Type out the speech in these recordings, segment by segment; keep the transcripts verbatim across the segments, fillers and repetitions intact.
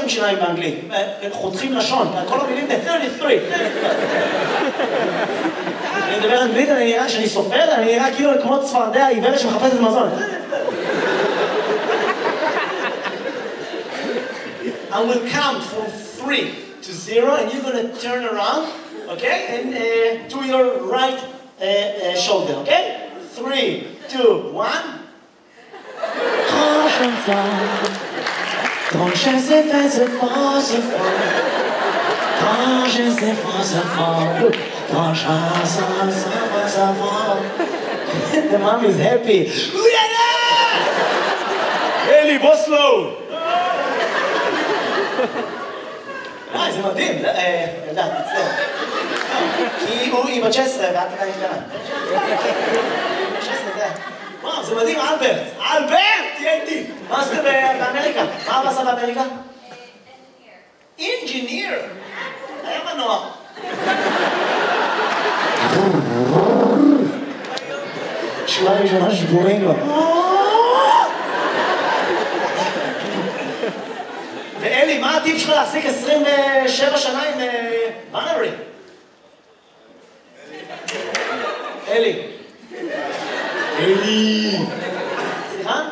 שיניים באנגלית? חותכים לשון, כל המילים ב-שלושים ושלוש. אני מדבר אנגלית, אני נראה שאני סופר, אני נראה כאילו כמו צפרדע עיוורת שמחפשת מזון. I will count from three to zero, and you're gonna turn around, okay? And uh, to your right uh, uh, shoulder, okay? Three, two, one. Quand je vois, quand je sais faire ce fort, ce fort. Quand je sais faire ce fort, quand je sais faire ce fort. The mom is happy. אלי, בוא סלואו. אה, זה מדהים. ילדה, תצטער. כי היא בת שש עשרה ואת עדיין קטנה. שש עשרה זה... וואו, זה מדהים, אלברט. אלברט! תהיה איתי. מה עשית באמריקה? מה עשה באמריקה? אינג'יניר. היה מנוע. שורה ראשונה שבורים לו. ואלי, מה הטיפ שלך להחזיק עשרים ושבע שנה עם בנרי? אלי. אלי. סליחה?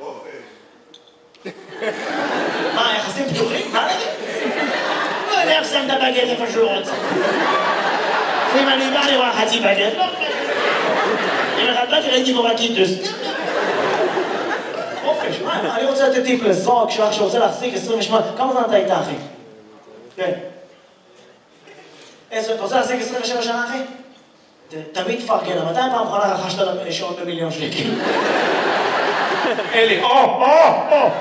מה, יחסים פתוחים? בנרי? לא יודע איך שם את הבגט איפה שהוא רוצה. אם אני בא לראות חצי בגט, לא חצי. אם אחד בא ראיתי בו בקיטוס. חופש, מה? אני רוצה לתת טיפ לזוג שלך שרוצה להחזיק עשרים ושמונה. כמה זמן אתה איתה, אחי? כן. אתה רוצה להחזיק עשרים ושבע שנה, אחי? תמיד תפרגן. מתי פעם אחרונה רכשת שעון במיליון שקל? אלי, או, או, או!